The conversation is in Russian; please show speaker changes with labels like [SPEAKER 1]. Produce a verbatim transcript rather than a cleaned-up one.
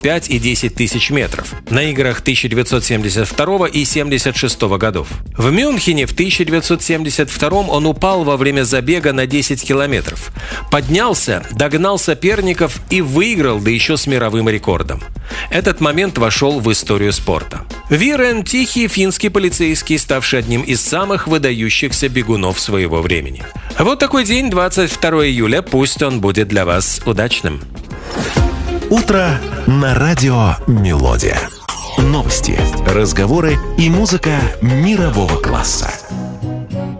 [SPEAKER 1] пять и десять тысяч метров на играх тысяча девятьсот семьдесят второго и семьдесят шестого годов. В Мюнхене в тысяча девятьсот семьдесят втором он упал во время забега на десять километров. Поднялся, догнал соперников и выиграл, да еще с мировым рекордом. Этот момент вошел в историю спорта. Вирен – тихий финский полицейский, ставший одним из самых выдающихся бегунов своего времени. Вот такой день, двадцать второго июля, пусть он будет для вас удачным.
[SPEAKER 2] Утро на радио «Мелодия». Новости, разговоры и музыка мирового класса.